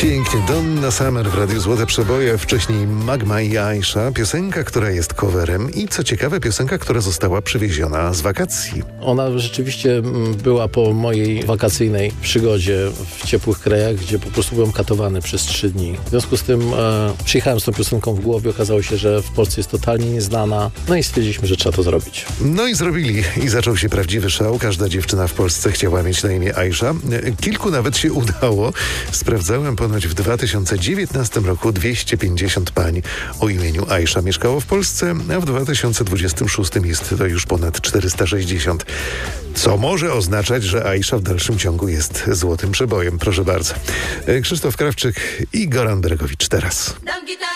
Pięknie, Donna Summer w Radiu Złote Przeboje, wcześniej Magma i Aisha, piosenka, która jest coverem i co ciekawe, piosenka, która została przywieziona z wakacji. Ona rzeczywiście była po mojej wakacyjnej przygodzie w ciepłych krajach, gdzie po prostu byłem katowany przez 3 dni. W związku z tym przyjechałem z tą piosenką w głowie, okazało się, że w Polsce jest totalnie nieznana, no i stwierdziliśmy, że trzeba to zrobić. No i zrobili. I zaczął się prawdziwy szał. Każda dziewczyna w Polsce chciała mieć na imię Aisha. Kilku nawet się udało. Sprawdzałem, ponoć w 2019 roku 250 pań o imieniu Aisha mieszkało w Polsce, a w 2026 jest to już ponad 460. Co może oznaczać, że Aisha w dalszym ciągu jest złotym przebojem. Proszę bardzo. Krzysztof Krawczyk i Goran Beregowicz teraz.